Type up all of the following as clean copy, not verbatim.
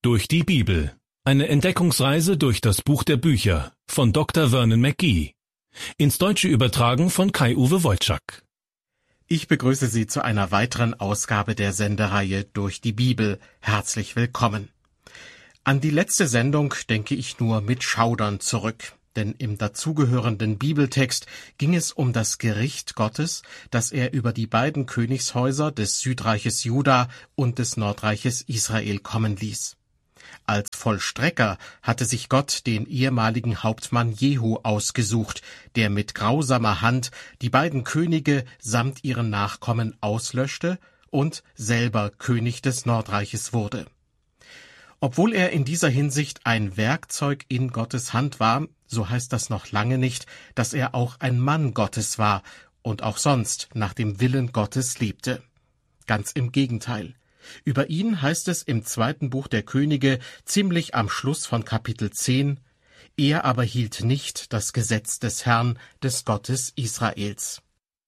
Durch die Bibel. Eine Entdeckungsreise durch das Buch der Bücher von Dr. Vernon McGee. Ins Deutsche übertragen von Kai-Uwe Wojczak. Ich begrüße Sie zu einer weiteren Ausgabe der Sendereihe Durch die Bibel. Herzlich willkommen. An die letzte Sendung denke ich nur mit Schaudern zurück, denn im dazugehörenden Bibeltext ging es um das Gericht Gottes, das er über die beiden Königshäuser des Südreiches Juda und des Nordreiches Israel kommen ließ. Als Vollstrecker hatte sich Gott den ehemaligen Hauptmann Jehu ausgesucht, der mit grausamer Hand die beiden Könige samt ihren Nachkommen auslöschte und selber König des Nordreiches wurde. Obwohl er in dieser Hinsicht ein Werkzeug in Gottes Hand war, so heißt das noch lange nicht, dass er auch ein Mann Gottes war und auch sonst nach dem Willen Gottes lebte. Ganz im Gegenteil. Über ihn heißt es im 2. Buch der Könige, ziemlich am Schluss von Kapitel 10, er aber hielt nicht das Gesetz des Herrn, des Gottes Israels.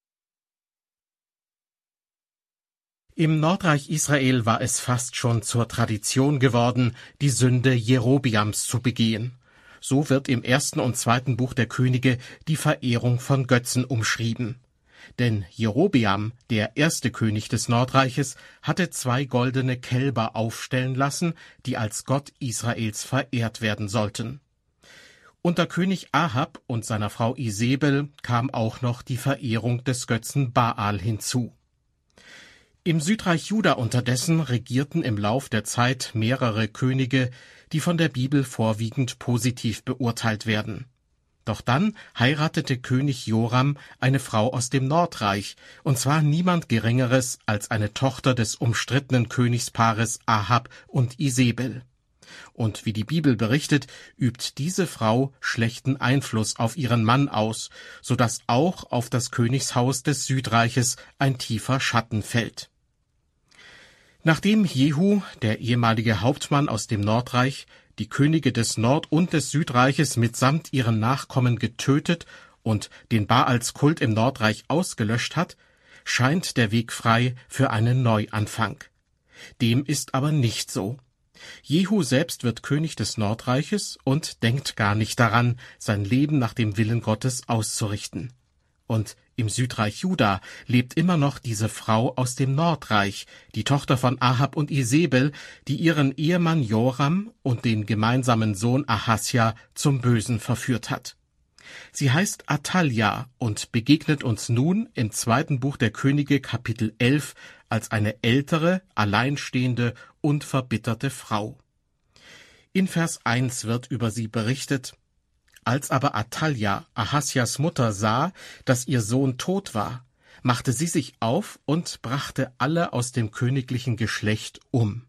Im Nordreich Israel war es fast schon zur Tradition geworden, die Sünde Jerobeams zu begehen. So wird im 1. und 2. Buch der Könige die Verehrung von Götzen umschrieben. Denn Jerobeam, der erste König des Nordreiches, hatte 2 goldene Kälber aufstellen lassen, die als Gott Israels verehrt werden sollten. Unter König Ahab und seiner Frau Isebel kam auch noch die Verehrung des Götzen Baal hinzu. Im Südreich Juda unterdessen regierten im Lauf der Zeit mehrere Könige, die von der Bibel vorwiegend positiv beurteilt werden. Doch dann heiratete König Joram eine Frau aus dem Nordreich, und zwar niemand Geringeres als eine Tochter des umstrittenen Königspaares Ahab und Isebel. Und wie die Bibel berichtet, übt diese Frau schlechten Einfluss auf ihren Mann aus, so dass auch auf das Königshaus des Südreiches ein tiefer Schatten fällt. Nachdem Jehu, der ehemalige Hauptmann aus dem Nordreich, die Könige des Nord- und des Südreiches mitsamt ihren Nachkommen getötet und den Baalskult im Nordreich ausgelöscht hat, scheint der Weg frei für einen Neuanfang. Dem ist aber nicht so. Jehu selbst wird König des Nordreiches und denkt gar nicht daran, sein Leben nach dem Willen Gottes auszurichten. Und im Südreich Juda lebt immer noch diese Frau aus dem Nordreich, die Tochter von Ahab und Isebel, die ihren Ehemann Joram und den gemeinsamen Sohn Ahasja zum Bösen verführt hat. Sie heißt Athalja und begegnet uns nun im 2. Buch der Könige Kapitel 11 als eine ältere, alleinstehende und verbitterte Frau. In Vers 1 wird über sie berichtet: Als aber Athalja, Ahasjas Mutter, sah, dass ihr Sohn tot war, machte sie sich auf und brachte alle aus dem königlichen Geschlecht um.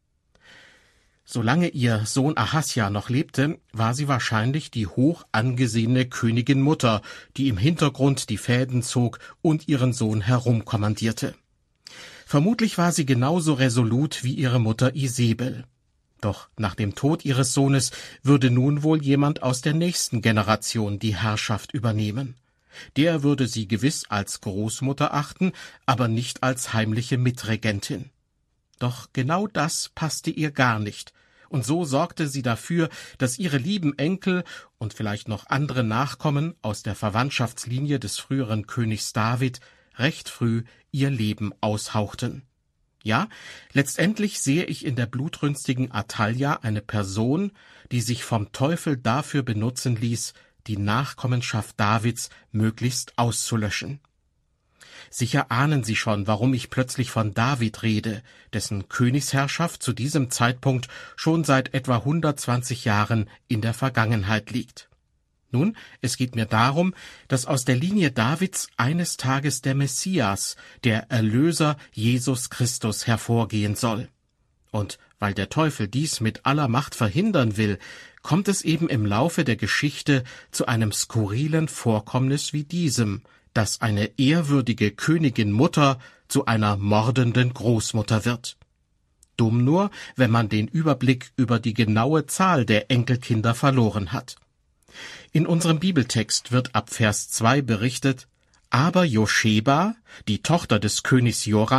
Solange ihr Sohn Ahasja noch lebte, war sie wahrscheinlich die hoch angesehene Königin Mutter, die im Hintergrund die Fäden zog und ihren Sohn herumkommandierte. Vermutlich war sie genauso resolut wie ihre Mutter Isebel. Doch nach dem Tod ihres Sohnes würde nun wohl jemand aus der nächsten Generation die Herrschaft übernehmen. Der würde sie gewiss als Großmutter achten, aber nicht als heimliche Mitregentin. Doch genau das passte ihr gar nicht, und so sorgte sie dafür, dass ihre lieben Enkel und vielleicht noch andere Nachkommen aus der Verwandtschaftslinie des früheren Königs David recht früh ihr Leben aushauchten. Ja, letztendlich sehe ich in der blutrünstigen Athalja eine Person, die sich vom Teufel dafür benutzen ließ, die Nachkommenschaft Davids möglichst auszulöschen. Sicher ahnen Sie schon, warum ich plötzlich von David rede, dessen Königsherrschaft zu diesem Zeitpunkt schon seit etwa 120 Jahren in der Vergangenheit liegt. Nun, es geht mir darum, dass aus der Linie Davids eines Tages der Messias, der Erlöser Jesus Christus, hervorgehen soll. Und weil der Teufel dies mit aller Macht verhindern will, kommt es eben im Laufe der Geschichte zu einem skurrilen Vorkommnis wie diesem, dass eine ehrwürdige Königin Mutter zu einer mordenden Großmutter wird. Dumm nur, wenn man den Überblick über die genaue Zahl der Enkelkinder verloren hat. In unserem Bibeltext wird ab Vers 2 berichtet: Aber Joscheba, die Tochter des Königs Joram,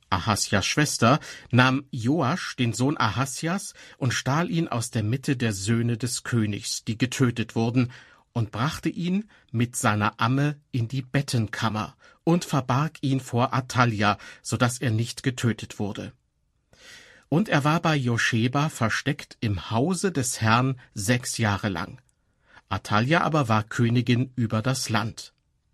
Ahasjas Schwester, nahm Joasch den Sohn Ahasjas und stahl ihn aus der Mitte der Söhne des Königs, die getötet wurden, und brachte ihn mit seiner Amme in die Bettenkammer und verbarg ihn vor Athalja, so dass er nicht getötet wurde. Und er war bei Joscheba versteckt im Hause des Herrn 6 Jahre lang. Athalja aber war Königin über das Land.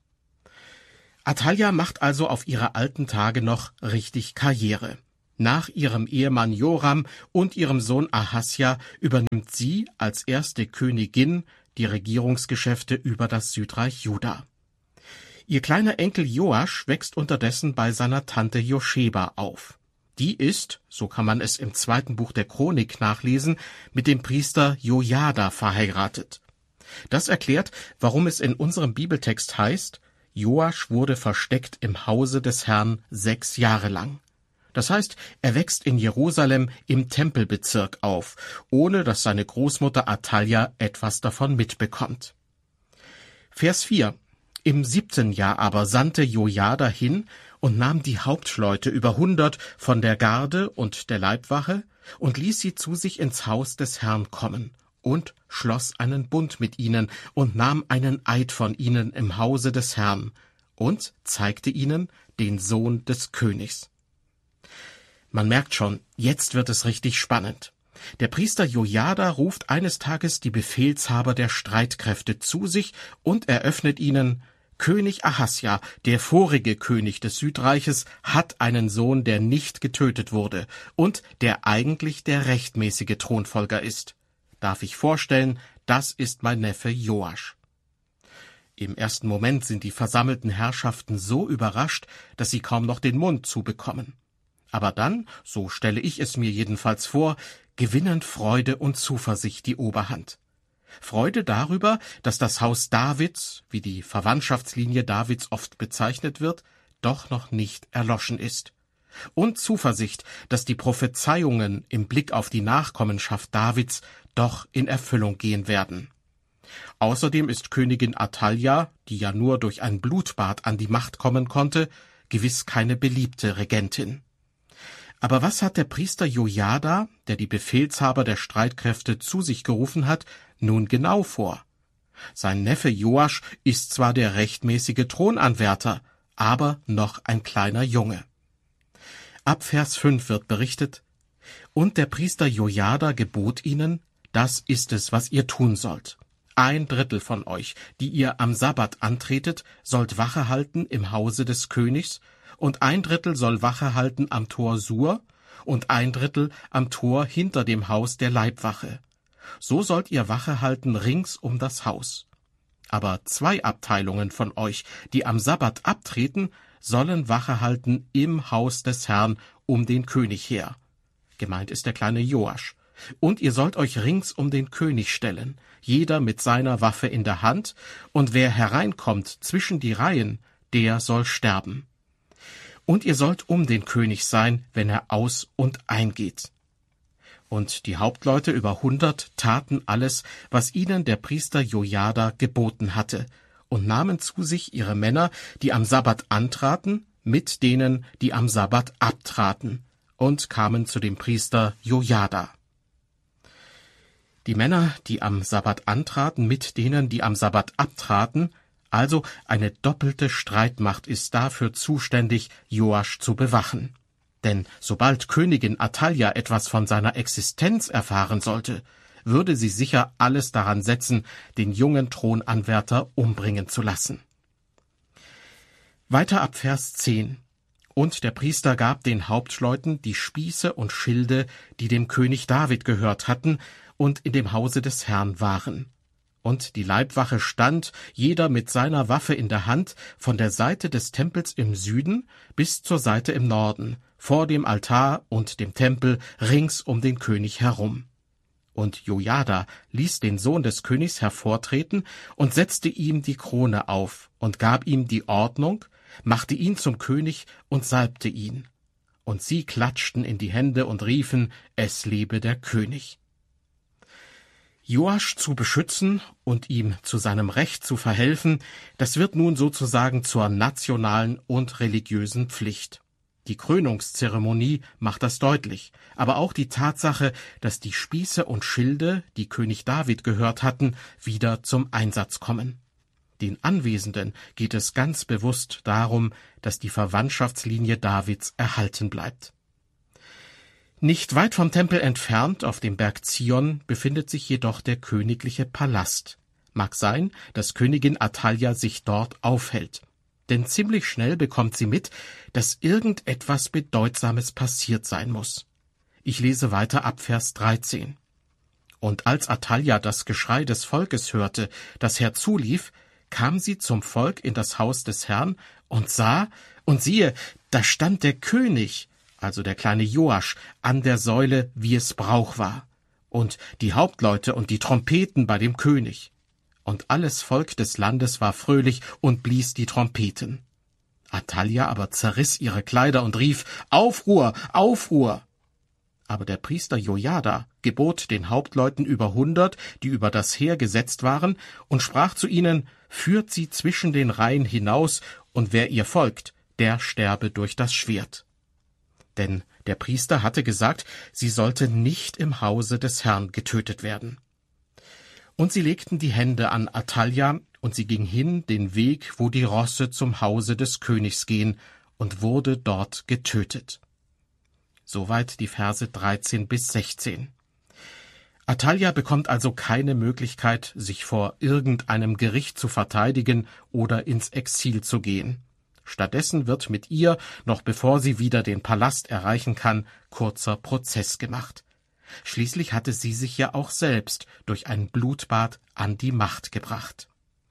Athalja macht also auf ihre alten Tage noch richtig Karriere. Nach ihrem Ehemann Joram und ihrem Sohn Ahasja übernimmt sie als erste Königin die Regierungsgeschäfte über das Südreich Juda. Ihr kleiner Enkel Joasch wächst unterdessen bei seiner Tante Joscheba auf. Die ist, so kann man es im 2. Buch der Chronik nachlesen, mit dem Priester Jojada verheiratet. Das erklärt, warum es in unserem Bibeltext heißt, Joasch wurde versteckt im Hause des Herrn 6 Jahre lang. Das heißt, er wächst in Jerusalem im Tempelbezirk auf, ohne dass seine Großmutter Athalja etwas davon mitbekommt. Vers 4. Im 7. Jahr aber sandte Jojada hin und nahm die Hauptleute über 100 von der Garde und der Leibwache und ließ sie zu sich ins Haus des Herrn kommen und schloss einen Bund mit ihnen und nahm einen Eid von ihnen im Hause des Herrn und zeigte ihnen den Sohn des Königs. Man merkt schon, jetzt wird es richtig spannend. Der Priester Jojada ruft eines Tages die Befehlshaber der Streitkräfte zu sich und eröffnet ihnen: König Ahasja, der vorige König des Südreiches, hat einen Sohn, der nicht getötet wurde und der eigentlich der rechtmäßige Thronfolger ist. Darf ich vorstellen, das ist mein Neffe Joasch. Im ersten Moment sind die versammelten Herrschaften so überrascht, dass sie kaum noch den Mund zubekommen. Aber dann, so stelle ich es mir jedenfalls vor, gewinnen Freude und Zuversicht die Oberhand. Freude darüber, dass das Haus Davids, wie die Verwandtschaftslinie Davids oft bezeichnet wird, doch noch nicht erloschen ist. Und Zuversicht, dass die Prophezeiungen im Blick auf die Nachkommenschaft Davids doch in Erfüllung gehen werden. Außerdem ist Königin Athalja, die ja nur durch ein Blutbad an die Macht kommen konnte, gewiss keine beliebte Regentin. Aber was hat der Priester Jojada, der die Befehlshaber der Streitkräfte zu sich gerufen hat, nun genau vor? Sein Neffe Joasch ist zwar der rechtmäßige Thronanwärter, aber noch ein kleiner Junge. Ab Vers 5 wird berichtet: Und der Priester Jojada gebot ihnen: Das ist es, was ihr tun sollt. 1/3 von euch, die ihr am Sabbat antretet, sollt Wache halten im Hause des Königs, und 1/3 soll Wache halten am Tor Sur und 1/3 am Tor hinter dem Haus der Leibwache. So sollt ihr Wache halten rings um das Haus. Aber 2 Abteilungen von euch, die am Sabbat abtreten, sollen Wache halten im Haus des Herrn um den König her. Gemeint ist der kleine Joasch. Und ihr sollt euch rings um den König stellen, jeder mit seiner Waffe in der Hand, und wer hereinkommt zwischen die Reihen, der soll sterben. Und ihr sollt um den König sein, wenn er aus- und eingeht. Und die Hauptleute über 100 taten alles, was ihnen der Priester Jojada geboten hatte, und nahmen zu sich ihre Männer, die am Sabbat antraten, mit denen, die am Sabbat abtraten, und kamen zu dem Priester Jojada. Die Männer, die am Sabbat antraten, mit denen, die am Sabbat abtraten, also eine doppelte Streitmacht ist dafür zuständig, Joasch zu bewachen. Denn sobald Königin Athalja etwas von seiner Existenz erfahren sollte, würde sie sicher alles daran setzen, den jungen Thronanwärter umbringen zu lassen. Weiter ab Vers 10. Und der Priester gab den Hauptleuten die Spieße und Schilde, die dem König David gehört hatten und in dem Hause des Herrn waren. Und die Leibwache stand, jeder mit seiner Waffe in der Hand, von der Seite des Tempels im Süden bis zur Seite im Norden, vor dem Altar und dem Tempel rings um den König herum. Und Jojada ließ den Sohn des Königs hervortreten und setzte ihm die Krone auf und gab ihm die Ordnung, machte ihn zum König und salbte ihn. Und sie klatschten in die Hände und riefen: Es lebe der König. Joasch zu beschützen und ihm zu seinem Recht zu verhelfen, das wird nun sozusagen zur nationalen und religiösen Pflicht. Die Krönungszeremonie macht das deutlich, aber auch die Tatsache, dass die Spieße und Schilde, die König David gehört hatten, wieder zum Einsatz kommen. Den Anwesenden geht es ganz bewusst darum, dass die Verwandtschaftslinie Davids erhalten bleibt. Nicht weit vom Tempel entfernt, auf dem Berg Zion, befindet sich jedoch der königliche Palast. Mag sein, dass Königin Athalja sich dort aufhält. Denn ziemlich schnell bekommt sie mit, dass irgendetwas Bedeutsames passiert sein muss. Ich lese weiter ab Vers 13. Und als Athalja das Geschrei des Volkes hörte, das herzulief, kam sie zum Volk in das Haus des Herrn und sah, und siehe, da stand der König, also der kleine Joasch, an der Säule, wie es Brauch war, und die Hauptleute und die Trompeten bei dem König. Und alles Volk des Landes war fröhlich und blies die Trompeten. Athalja aber zerriss ihre Kleider und rief, Aufruhr, Aufruhr! Aber der Priester Jojada gebot den Hauptleuten über 100, die über das Heer gesetzt waren, und sprach zu ihnen, führt sie zwischen den Reihen hinaus, und wer ihr folgt, der sterbe durch das Schwert. Denn der Priester hatte gesagt, sie sollte nicht im Hause des Herrn getötet werden. Und sie legten die Hände an Athalja, und sie ging hin den Weg, wo die Rosse zum Hause des Königs gehen, und wurde dort getötet. Soweit die Verse 13 bis 16. Athalja bekommt also keine Möglichkeit, sich vor irgendeinem Gericht zu verteidigen oder ins Exil zu gehen. Stattdessen wird mit ihr, noch bevor sie wieder den Palast erreichen kann, kurzer Prozess gemacht. Schließlich hatte sie sich ja auch selbst durch ein Blutbad an die Macht gebracht.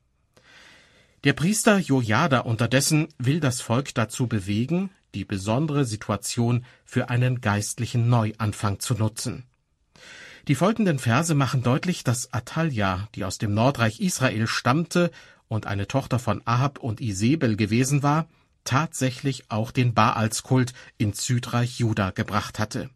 Der Priester Jojada unterdessen will das Volk dazu bewegen, die besondere Situation für einen geistlichen Neuanfang zu nutzen. Die folgenden Verse machen deutlich, dass Athalja, die aus dem Nordreich Israel stammte und eine Tochter von Ahab und Isebel gewesen war, tatsächlich auch den Baalskult ins Südreich Juda gebracht hatte.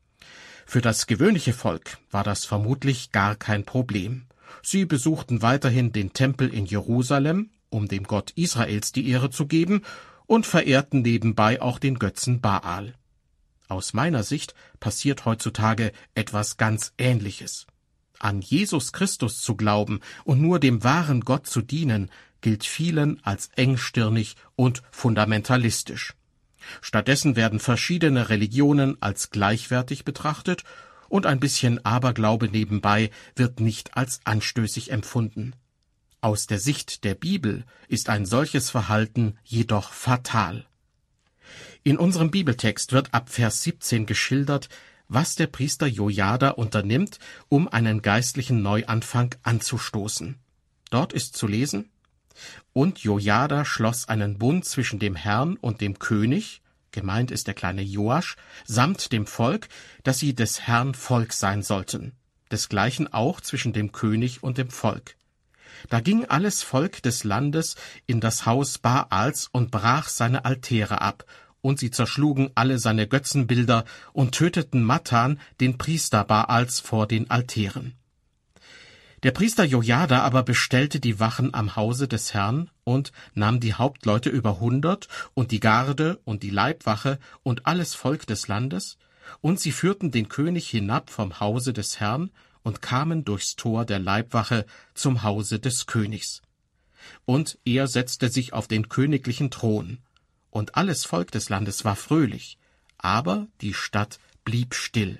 Für das gewöhnliche Volk war das vermutlich gar kein Problem. Sie besuchten weiterhin den Tempel in Jerusalem, um dem Gott Israels die Ehre zu geben, und verehrten nebenbei auch den Götzen Baal. Aus meiner Sicht passiert heutzutage etwas ganz Ähnliches. An Jesus Christus zu glauben und nur dem wahren Gott zu dienen, gilt vielen als engstirnig und fundamentalistisch. Stattdessen werden verschiedene Religionen als gleichwertig betrachtet und ein bisschen Aberglaube nebenbei wird nicht als anstößig empfunden. Aus der Sicht der Bibel ist ein solches Verhalten jedoch fatal. In unserem Bibeltext wird ab Vers 17 geschildert, was der Priester Jojada unternimmt, um einen geistlichen Neuanfang anzustoßen. Dort ist zu lesen: Und Jojada schloss einen Bund zwischen dem Herrn und dem König, gemeint ist der kleine Joasch, samt dem Volk, dass sie des Herrn Volk sein sollten, desgleichen auch zwischen dem König und dem Volk. Da ging alles Volk des Landes in das Haus Baals und brach seine Altäre ab, und sie zerschlugen alle seine Götzenbilder und töteten Mattan, den Priester Baals, vor den Altären. Der Priester Jojada aber bestellte die Wachen am Hause des Herrn und nahm die Hauptleute über 100 und die Garde und die Leibwache und alles Volk des Landes, und sie führten den König hinab vom Hause des Herrn und kamen durchs Tor der Leibwache zum Hause des Königs. Und er setzte sich auf den königlichen Thron, und alles Volk des Landes war fröhlich, aber die Stadt blieb still.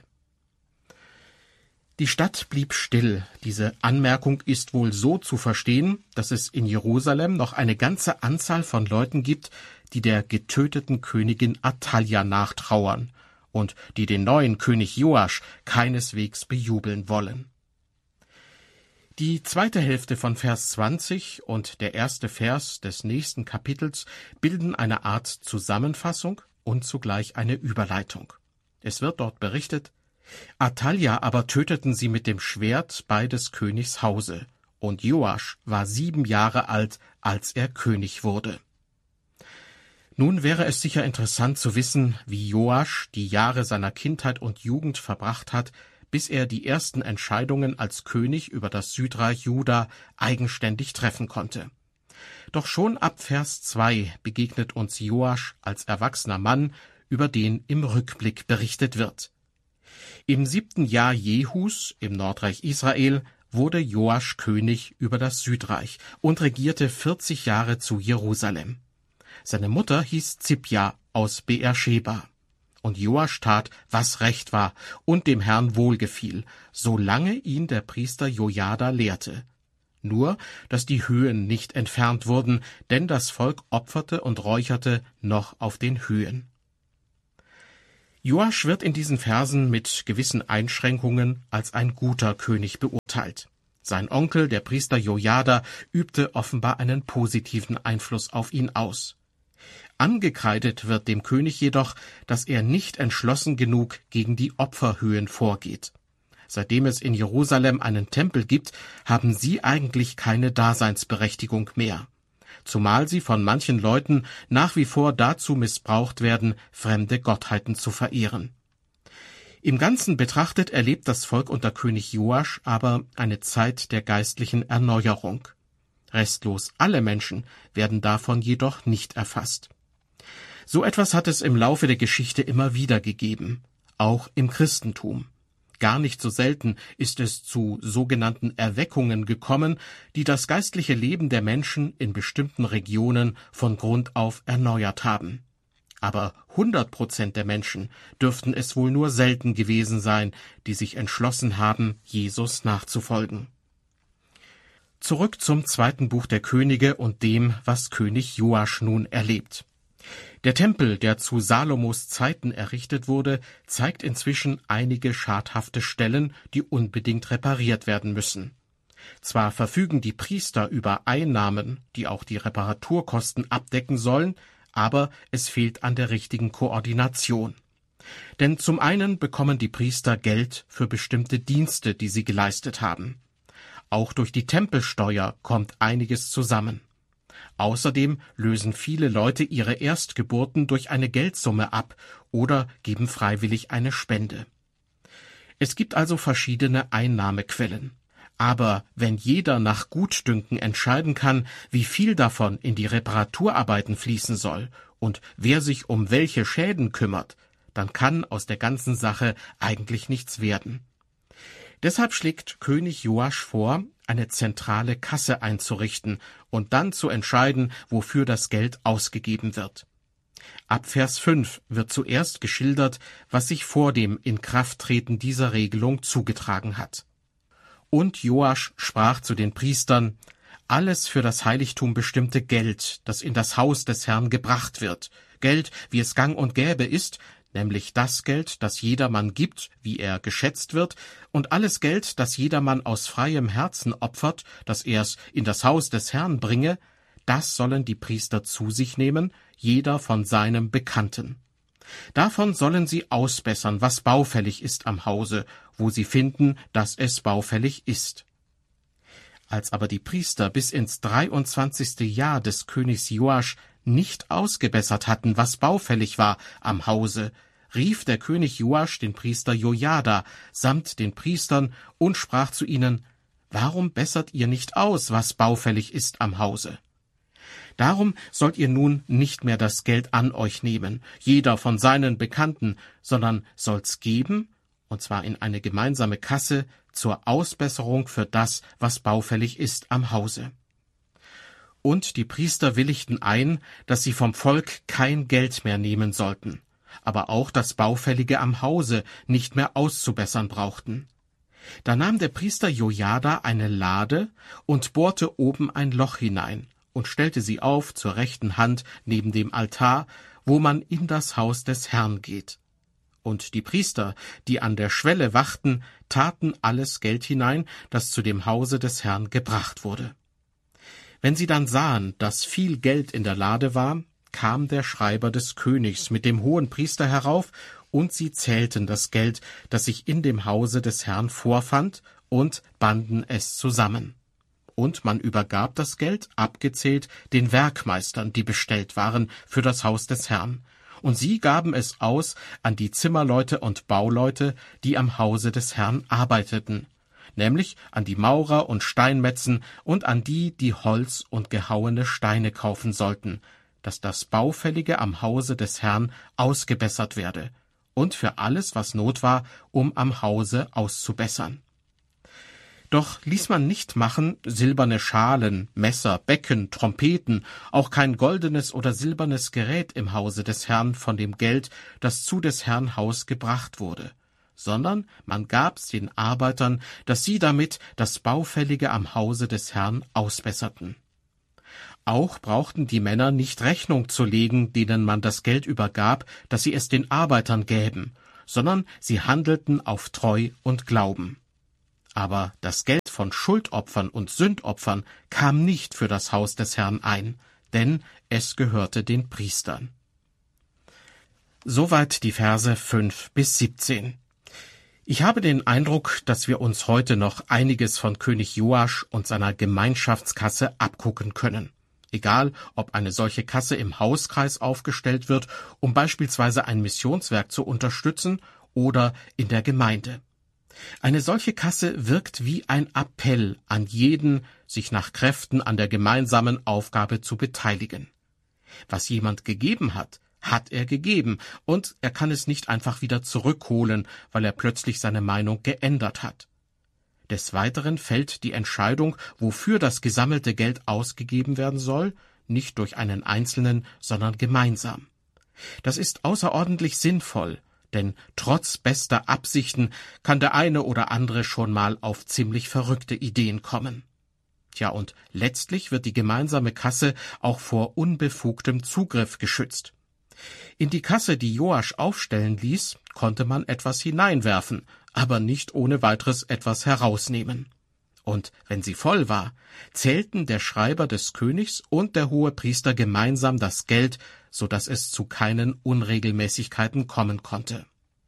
Die Stadt blieb still. Diese Anmerkung ist wohl so zu verstehen, dass es in Jerusalem noch eine ganze Anzahl von Leuten gibt, die der getöteten Königin Athalja nachtrauern und die den neuen König Joasch keineswegs bejubeln wollen. Die zweite Hälfte von Vers 20 und der erste Vers des nächsten Kapitels bilden eine Art Zusammenfassung und zugleich eine Überleitung. Es wird dort berichtet: Athalja aber töteten sie mit dem Schwert bei des Königs Hause, und Joasch war 7 Jahre alt, als er König wurde. Nun wäre es sicher interessant zu wissen, wie Joasch die Jahre seiner Kindheit und Jugend verbracht hat, bis er die ersten Entscheidungen als König über das Südreich Juda eigenständig treffen konnte. Doch schon ab Vers 2 begegnet uns Joasch als erwachsener Mann, über den im Rückblick berichtet wird. Im 7. Jahr Jehus im Nordreich Israel wurde Joasch König über das Südreich und regierte 40 Jahre zu Jerusalem. Seine Mutter hieß Zibja aus Beersheba. Und Joasch tat, was recht war und dem Herrn wohlgefiel, solange ihn der Priester Jojada lehrte. Nur, dass die Höhen nicht entfernt wurden, denn das Volk opferte und räucherte noch auf den Höhen. Joasch wird in diesen Versen mit gewissen Einschränkungen als ein guter König beurteilt. Sein Onkel, der Priester Jojada, übte offenbar einen positiven Einfluss auf ihn aus. Angekreidet wird dem König jedoch, dass er nicht entschlossen genug gegen die Opferhöhen vorgeht. Seitdem es in Jerusalem einen Tempel gibt, haben sie eigentlich keine Daseinsberechtigung mehr. Zumal sie von manchen Leuten nach wie vor dazu missbraucht werden, fremde Gottheiten zu verehren. Im Ganzen betrachtet erlebt das Volk unter König Joasch aber eine Zeit der geistlichen Erneuerung. Restlos alle Menschen werden davon jedoch nicht erfasst. So etwas hat es im Laufe der Geschichte immer wieder gegeben, auch im Christentum. Gar nicht so selten ist es zu sogenannten Erweckungen gekommen, die das geistliche Leben der Menschen in bestimmten Regionen von Grund auf erneuert haben. Aber 100% der Menschen dürften es wohl nur selten gewesen sein, die sich entschlossen haben, Jesus nachzufolgen. Zurück zum 2. Buch der Könige und dem, was König Joasch nun erlebt. Der Tempel, der zu Salomos Zeiten errichtet wurde, zeigt inzwischen einige schadhafte Stellen, die unbedingt repariert werden müssen. Zwar verfügen die Priester über Einnahmen, die auch die Reparaturkosten abdecken sollen, aber es fehlt an der richtigen Koordination. Denn zum einen bekommen die Priester Geld für bestimmte Dienste, die sie geleistet haben. Auch durch die Tempelsteuer kommt einiges zusammen. Außerdem lösen viele Leute ihre Erstgeburten durch eine Geldsumme ab oder geben freiwillig eine Spende. Es gibt also verschiedene Einnahmequellen. Aber wenn jeder nach Gutdünken entscheiden kann, wie viel davon in die Reparaturarbeiten fließen soll und wer sich um welche Schäden kümmert, dann kann aus der ganzen Sache eigentlich nichts werden. Deshalb schlägt König Joasch vor, eine zentrale Kasse einzurichten und dann zu entscheiden, wofür das Geld ausgegeben wird. Ab Vers 5 wird zuerst geschildert, was sich vor dem Inkrafttreten dieser Regelung zugetragen hat. Und Joasch sprach zu den Priestern: Alles für das Heiligtum bestimmte Geld, das in das Haus des Herrn gebracht wird, Geld, wie es gang und gäbe ist, nämlich das Geld, das jedermann gibt, wie er geschätzt wird, und alles Geld, das jedermann aus freiem Herzen opfert, dass er's in das Haus des Herrn bringe, das sollen die Priester zu sich nehmen, jeder von seinem Bekannten. Davon sollen sie ausbessern, was baufällig ist am Hause, wo sie finden, dass es baufällig ist. Als aber die Priester bis ins 23. Jahr des Königs Joasch nicht ausgebessert hatten, was baufällig war am Hause, rief der König Joasch den Priester Jojada samt den Priestern und sprach zu ihnen: Warum bessert ihr nicht aus, was baufällig ist am Hause? Darum sollt ihr nun nicht mehr das Geld an euch nehmen, jeder von seinen Bekannten, sondern sollt's geben, und zwar in eine gemeinsame Kasse, zur Ausbesserung für das, was baufällig ist am Hause. Und die Priester willigten ein, dass sie vom Volk kein Geld mehr nehmen sollten, aber auch das Baufällige am Hause nicht mehr auszubessern brauchten. Da nahm der Priester Jojada eine Lade und bohrte oben ein Loch hinein und stellte sie auf zur rechten Hand neben dem Altar, wo man in das Haus des Herrn geht. Und die Priester, die an der Schwelle wachten, taten alles Geld hinein, das zu dem Hause des Herrn gebracht wurde. Wenn sie dann sahen, dass viel Geld in der Lade war, kam der Schreiber des Königs mit dem Hohenpriester herauf, und sie zählten das Geld, das sich in dem Hause des Herrn vorfand, und banden es zusammen. Und man übergab das Geld, abgezählt, den Werkmeistern, die bestellt waren für das Haus des Herrn. Und sie gaben es aus an die Zimmerleute und Bauleute, die am Hause des Herrn arbeiteten, nämlich an die Maurer und Steinmetzen und an die, die Holz und gehauene Steine kaufen sollten, dass das Baufällige am Hause des Herrn ausgebessert werde und für alles, was Not war, um am Hause auszubessern. Doch ließ man nicht machen silberne Schalen, Messer, Becken, Trompeten, auch kein goldenes oder silbernes Gerät im Hause des Herrn von dem Geld, das zu des Herrn Haus gebracht wurde, sondern man gab's den Arbeitern, dass sie damit das Baufällige am Hause des Herrn ausbesserten. Auch brauchten die Männer nicht Rechnung zu legen, denen man das Geld übergab, dass sie es den Arbeitern gäben, sondern sie handelten auf Treu und Glauben. Aber das Geld von Schuldopfern und Sündopfern kam nicht für das Haus des Herrn ein, denn es gehörte den Priestern. Soweit die Verse 5 bis 17. Ich habe den Eindruck, dass wir uns heute noch einiges von König Joasch und seiner Gemeinschaftskasse abgucken können. Egal, ob eine solche Kasse im Hauskreis aufgestellt wird, um beispielsweise ein Missionswerk zu unterstützen, oder in der Gemeinde. Eine solche Kasse wirkt wie ein Appell an jeden, sich nach Kräften an der gemeinsamen Aufgabe zu beteiligen. Was jemand gegeben hat, hat er gegeben, und er kann es nicht einfach wieder zurückholen, weil er plötzlich seine Meinung geändert hat. Des Weiteren fällt die Entscheidung, wofür das gesammelte Geld ausgegeben werden soll, nicht durch einen Einzelnen, sondern gemeinsam. Das ist außerordentlich sinnvoll, denn trotz bester Absichten kann der eine oder andere schon mal auf ziemlich verrückte Ideen kommen. Tja, und letztlich wird die gemeinsame Kasse auch vor unbefugtem Zugriff geschützt. In die Kasse, die Joasch aufstellen ließ, konnte man etwas hineinwerfen, aber nicht ohne weiteres etwas herausnehmen. Und wenn sie voll war, zählten der Schreiber des Königs und der Hohepriester gemeinsam das Geld, so dass es zu keinen Unregelmäßigkeiten kommen konnte.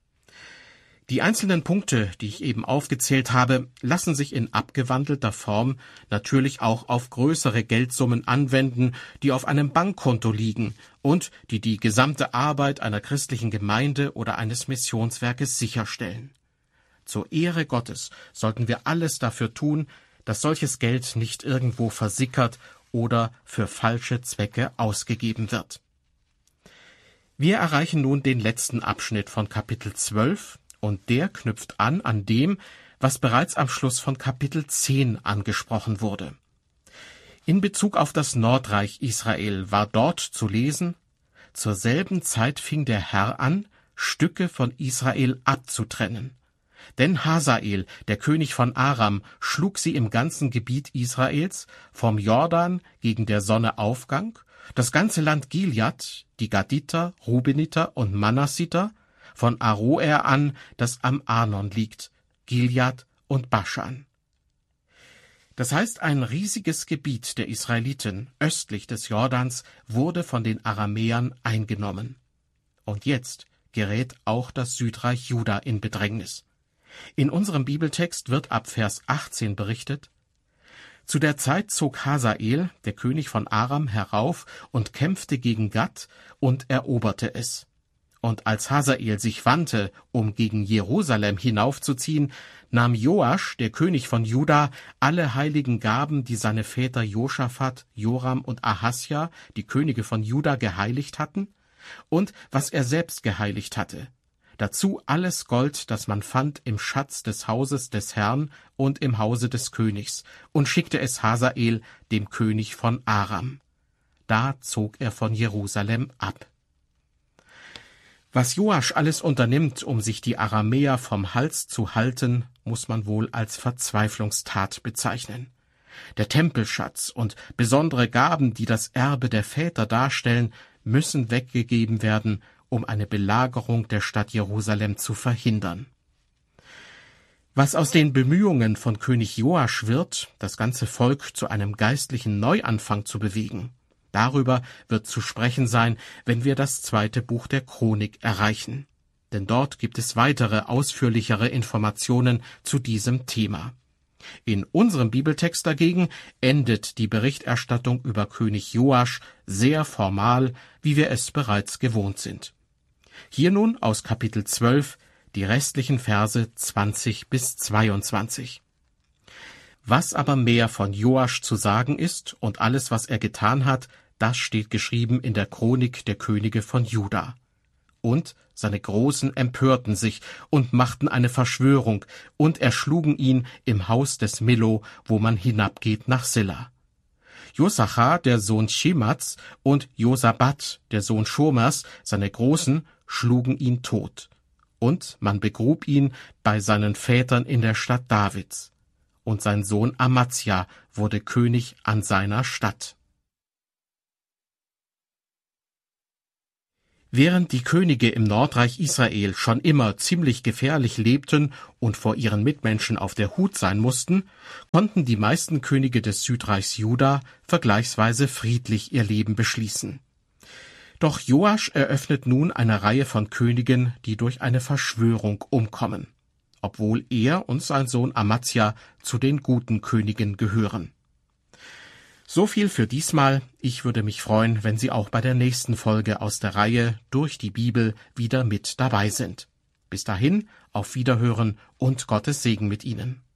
Die einzelnen Punkte, die ich eben aufgezählt habe, lassen sich in abgewandelter Form natürlich auch auf größere Geldsummen anwenden, die auf einem Bankkonto liegen und die die gesamte Arbeit einer christlichen Gemeinde oder eines Missionswerkes sicherstellen. Zur Ehre Gottes sollten wir alles dafür tun, dass solches Geld nicht irgendwo versickert oder für falsche Zwecke ausgegeben wird. Wir erreichen nun den letzten Abschnitt von Kapitel 12, und der knüpft an dem, was bereits am Schluss von Kapitel 10 angesprochen wurde. In Bezug auf das Nordreich Israel war dort zu lesen: Zur selben Zeit fing der Herr an, Stücke von Israel abzutrennen. Denn Hasael, der König von Aram, schlug sie im ganzen Gebiet Israels, vom Jordan gegen der Sonneaufgang, das ganze Land Gilead, die Gaditer, Rubeniter und Manassiter, von Aroer an, das am Arnon liegt, Gilead und Baschan. Das heißt, ein riesiges Gebiet der Israeliten östlich des Jordans wurde von den Aramäern eingenommen. Und jetzt gerät auch das Südreich Juda in Bedrängnis. In unserem Bibeltext wird ab Vers 18 berichtet: Zu der Zeit zog Hasael, der König von Aram, herauf und kämpfte gegen Gad und eroberte es. Und als Hasael sich wandte, um gegen Jerusalem hinaufzuziehen, nahm Joasch, der König von Juda, alle heiligen Gaben, die seine Väter Josaphat, Joram und Ahasja, die Könige von Juda, geheiligt hatten, und was er selbst geheiligt hatte. Dazu alles Gold, das man fand im Schatz des Hauses des Herrn und im Hause des Königs, und schickte es Hasael, dem König von Aram. Da zog er von Jerusalem ab. Was Joasch alles unternimmt, um sich die Aramäer vom Hals zu halten, muss man wohl als Verzweiflungstat bezeichnen. Der Tempelschatz und besondere Gaben, die das Erbe der Väter darstellen, müssen weggegeben werden, um eine Belagerung der Stadt Jerusalem zu verhindern. Was aus den Bemühungen von König Joasch wird, das ganze Volk zu einem geistlichen Neuanfang zu bewegen, darüber wird zu sprechen sein, wenn wir das 2. Buch der Chronik erreichen. Denn dort gibt es weitere, ausführlichere Informationen zu diesem Thema. In unserem Bibeltext dagegen endet die Berichterstattung über König Joasch sehr formal, wie wir es bereits gewohnt sind. Hier nun aus Kapitel 12 die restlichen Verse 20 bis 22. Was aber mehr von Joasch zu sagen ist und alles, was er getan hat, das steht geschrieben in der Chronik der Könige von Juda. Und seine Großen empörten sich und machten eine Verschwörung und erschlugen ihn im Haus des Millo, wo man hinabgeht nach Silla. Josachar, der Sohn Schimats, und Josabat, der Sohn Schomers, seine Großen, schlugen ihn tot. Und man begrub ihn bei seinen Vätern in der Stadt Davids. Und sein Sohn Amazia wurde König an seiner Stadt. Während die Könige im Nordreich Israel schon immer ziemlich gefährlich lebten und vor ihren Mitmenschen auf der Hut sein mussten, konnten die meisten Könige des Südreichs Juda vergleichsweise friedlich ihr Leben beschließen. Doch Joasch eröffnet nun eine Reihe von Königen, die durch eine Verschwörung umkommen, obwohl er und sein Sohn Amazia zu den guten Königen gehören. So viel für diesmal. Ich würde mich freuen, wenn Sie auch bei der nächsten Folge aus der Reihe Durch die Bibel wieder mit dabei sind. Bis dahin, auf Wiederhören und Gottes Segen mit Ihnen.